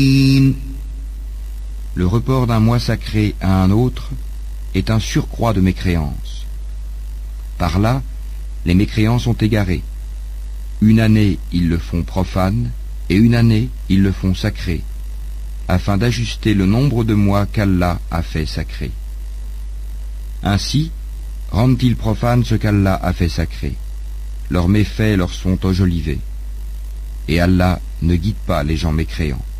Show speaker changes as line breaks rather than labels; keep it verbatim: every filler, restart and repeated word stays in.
Le report d'un mois sacré à un autre est un surcroît de mécréance. Par là, les mécréants sont égarés. Une année, ils le font profane, et une année, ils le font sacré, afin d'ajuster le nombre de mois qu'Allah a fait sacré. Ainsi, rendent-ils profane ce qu'Allah a fait sacré. Leurs méfaits leur sont enjolivés. Et Allah ne guide pas les gens mécréants.